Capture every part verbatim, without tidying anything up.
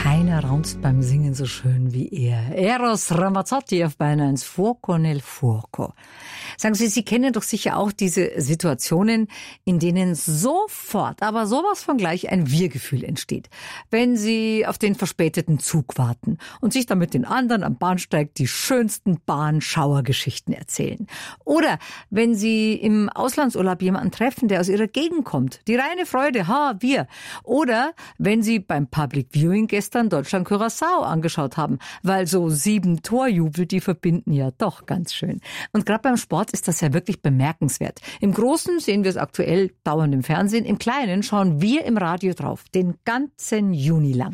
Keiner raunzt beim Singen so schön wie er. Eros Ramazzotti auf Bayern eins, Fuoco nel Fuoco. Sagen Sie, Sie kennen doch sicher auch diese Situationen, in denen sofort, aber sowas von gleich ein Wir-Gefühl entsteht. Wenn Sie auf den verspäteten Zug warten und sich dann mit den anderen am Bahnsteig die schönsten Bahnschauergeschichten erzählen. Oder wenn Sie im Auslandsurlaub jemanden treffen, der aus Ihrer Gegend kommt. Die reine Freude, ha, wir. Oder wenn Sie beim Public Viewing gestern Deutschland-Curaçao angeschaut haben, weil so sieben Torjubel, die verbinden ja doch ganz schön. Und gerade beim Sport ist das ja wirklich bemerkenswert. Im Großen sehen wir es aktuell dauernd im Fernsehen, im Kleinen schauen wir im Radio drauf, den ganzen Juni lang.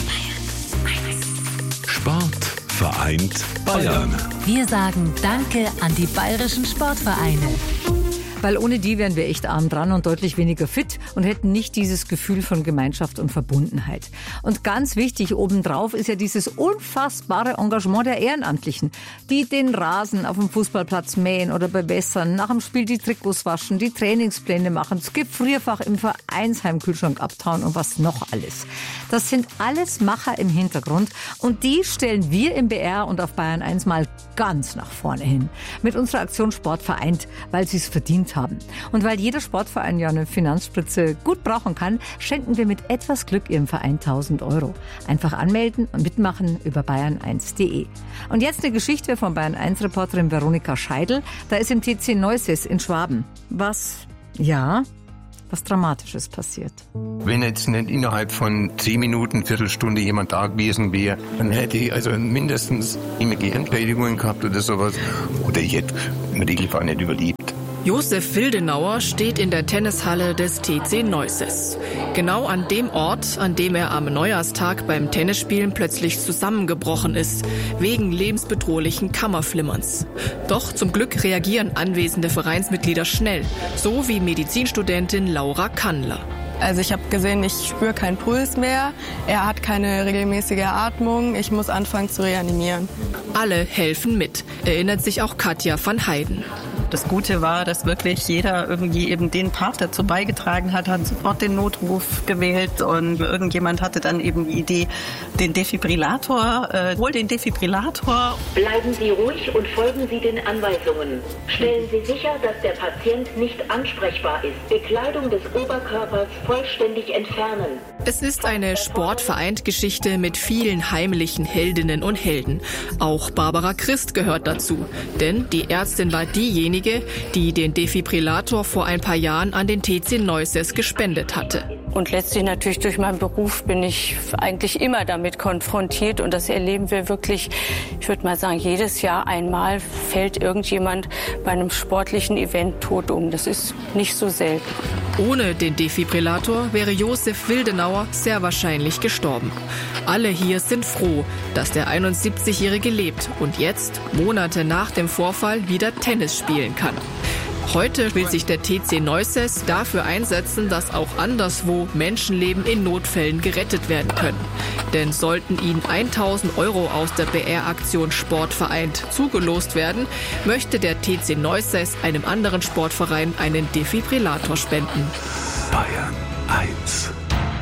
Sport vereint Bayern. Wir sagen Danke an die bayerischen Sportvereine. Weil ohne die wären wir echt arm dran und deutlich weniger fit und hätten nicht dieses Gefühl von Gemeinschaft und Verbundenheit. Und ganz wichtig obendrauf ist ja dieses unfassbare Engagement der Ehrenamtlichen, die den Rasen auf dem Fußballplatz mähen oder bewässern, nach dem Spiel die Trikots waschen, die Trainingspläne machen, das Gefrierfach im Vereinsheimkühlschrank abtauen und was noch alles. Das sind alles Macher im Hintergrund und die stellen wir im B R und auf Bayern eins mal ganz nach vorne hin. Mit unserer Aktion Sport vereint, weil sie es verdient haben. Und weil jeder Sportverein ja eine Finanzspritze gut brauchen kann, schenken wir mit etwas Glück Ihrem Verein tausend Euro. Einfach anmelden und mitmachen über bayern eins punkt de. Und jetzt eine Geschichte von Bayern eins Reporterin Veronika Scheidel. Da ist im T C Neuses in Schwaben was, ja, was Dramatisches passiert. Wenn jetzt nicht innerhalb von zehn Minuten, Viertelstunde jemand da gewesen wäre, dann hätte ich also mindestens immer Gehirnschädigungen gehabt oder sowas. Oder ich hätte im Regelfall nicht überlebt. Josef Wildenauer steht in der Tennishalle des T C Neuses. Genau an dem Ort, an dem er am Neujahrstag beim Tennisspielen plötzlich zusammengebrochen ist, wegen lebensbedrohlichen Kammerflimmerns. Doch zum Glück reagieren anwesende Vereinsmitglieder schnell, so wie Medizinstudentin Laura Kannler. Also ich habe gesehen, ich spüre keinen Puls mehr, er hat keine regelmäßige Atmung, ich muss anfangen zu reanimieren. Alle helfen mit, erinnert sich auch Katja van Heiden. Das Gute war, dass wirklich jeder irgendwie eben den Part dazu beigetragen hat, hat sofort den Notruf gewählt und irgendjemand hatte dann eben die Idee, den Defibrillator, äh, hol den Defibrillator. Bleiben Sie ruhig und folgen Sie den Anweisungen. Stellen Sie sicher, dass der Patient nicht ansprechbar ist. Bekleidung des Oberkörpers vollständig entfernen. Es ist eine Sportvereint-Geschichte mit vielen heimlichen Heldinnen und Helden. Auch Barbara Christ gehört dazu, denn die Ärztin war diejenige, die den Defibrillator vor ein paar Jahren an den T C Neuses gespendet hatte. Und letztlich natürlich durch meinen Beruf bin ich eigentlich immer damit konfrontiert und das erleben wir wirklich, ich würde mal sagen, jedes Jahr einmal fällt irgendjemand bei einem sportlichen Event tot um. Das ist nicht so selten. Ohne den Defibrillator wäre Josef Wildenauer sehr wahrscheinlich gestorben. Alle hier sind froh, dass der einundsiebzigjährige lebt und jetzt, Monate nach dem Vorfall, wieder Tennis spielen kann. Heute will sich der T C Neuses dafür einsetzen, dass auch anderswo Menschenleben in Notfällen gerettet werden können. Denn sollten ihnen tausend Euro aus der B R-Aktion Sport vereint zugelost werden, möchte der T C Neuses einem anderen Sportverein einen Defibrillator spenden. Bayern eins.